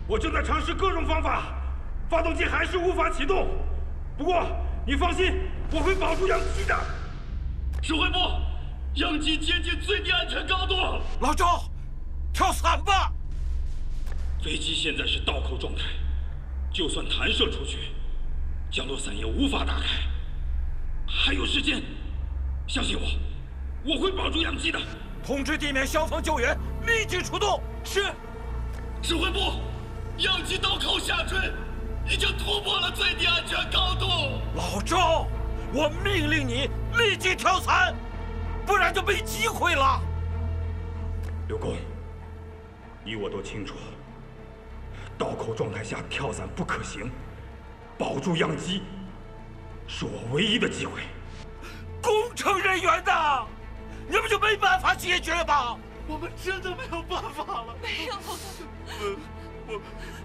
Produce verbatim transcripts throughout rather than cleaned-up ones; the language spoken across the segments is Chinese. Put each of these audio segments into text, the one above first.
我正在尝试各种方法，发动机还是无法启动。不过你放心，我会保住样机的。 指挥部，样机接近最低安全高度。 老赵，跳伞吧！ 飞机现在是倒扣状态，就算弹射出去，降落伞也无法打开。还有时间，相信我，我会保住样机的。 通知地面消防救援，立即出动。是。 指挥部，样机倒扣下坠，已经突破了最低安全高度。 老赵，我命令你立即跳伞，不然就没机会了。 刘工，你我都清楚，倒扣状态下跳伞不可行，保住样机是我唯一的机会。 工程人员呐，你们就没办法解决吗？ 我们真的没有办法了。 没有了。 我，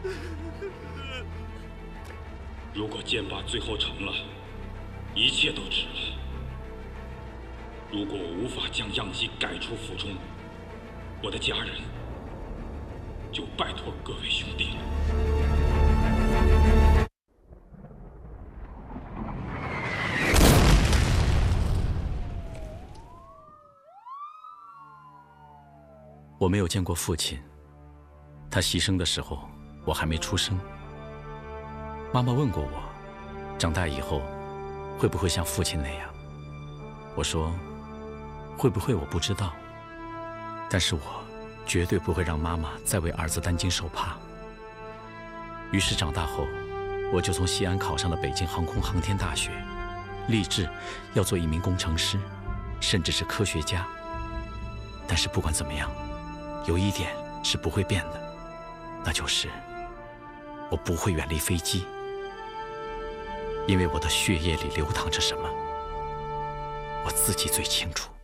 如果箭靶最后成了，一切都值了。如果我无法将样机改出俯冲，我的家人就拜托各位兄弟了。 我没有见过父亲，他牺牲的时候，我还没出生。妈妈问过我，长大以后会不会像父亲那样？我说，会不会我不知道，但是我绝对不会让妈妈再为儿子担惊受怕。于是长大后，我就从西安考上了北京航空航天大学，立志要做一名工程师，甚至是科学家。但是不管怎么样，有一点是不会变的，那就是我不会远离飞机，因为我的血液里流淌着什么，我自己最清楚。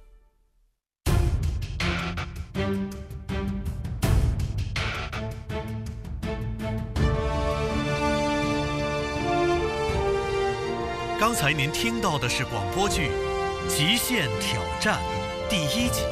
刚才您听到的是广播剧《极限挑战》第一集。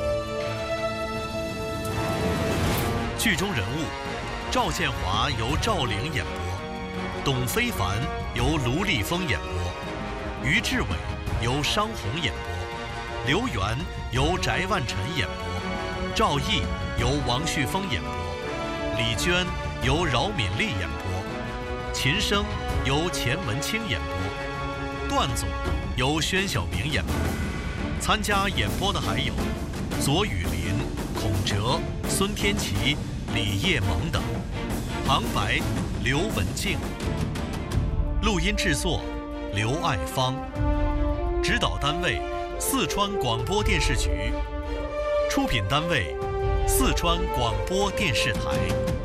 剧中人物：赵建华由赵玲演播，董非凡由卢立峰演播，于志伟由商红演播，刘源由翟万晨演播，赵毅由王旭峰演播，李娟由饶敏丽演播，秦升由钱文清演播，段总由宣晓明演播。参加演播的还有左雨林、孔哲、孙天琪、李叶萌等。旁白刘文静，录音制作刘爱芳，指导单位四川广播电视局，出品单位四川广播电视台。